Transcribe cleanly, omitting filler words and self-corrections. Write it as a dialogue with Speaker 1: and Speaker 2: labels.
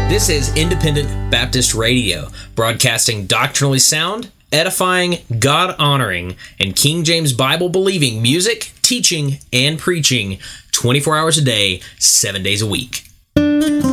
Speaker 1: This is Independent Baptist Radio, broadcasting doctrinally sound, edifying, God-honoring, and King James Bible-believing music, teaching, and preaching 24 hours a day, 7 days a week.